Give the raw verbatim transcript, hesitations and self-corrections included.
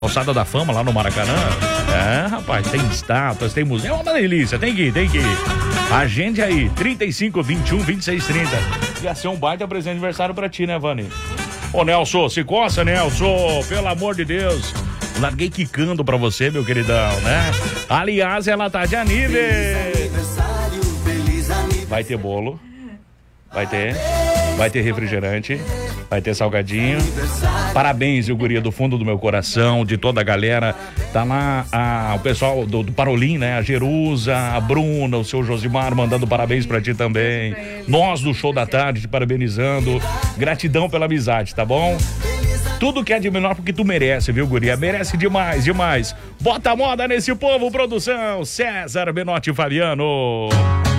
Calçada da Fama, lá no Maracanã. É, rapaz, tem estátuas, tem museu. É uma delícia, tem que ir, tem que ir. Agende aí, trinta e cinco, vinte e um, vinte e seis, trinta. Ia ser um baita presente de aniversário pra ti, né, Vani? Ô, Nelson, se coça, Nelson, pelo amor de Deus. Larguei quicando pra você, meu queridão, né? Aliás, ela tá de aniversário. Vai ter bolo. Vai ter. Vai ter refrigerante. Vai ter salgadinho. Parabéns, eu guria, do fundo do meu coração, de toda a galera. Tá lá a, o pessoal do, do Parolim, né? A Jerusa, a Bruna, o seu Josimar mandando parabéns pra ti também. Nós do Show da Tarde te parabenizando. Gratidão pela amizade, tá bom? Tudo que é de menor porque tu merece, viu, guria? Merece demais, demais. Bota a moda nesse povo, produção. César Benotti Fabiano.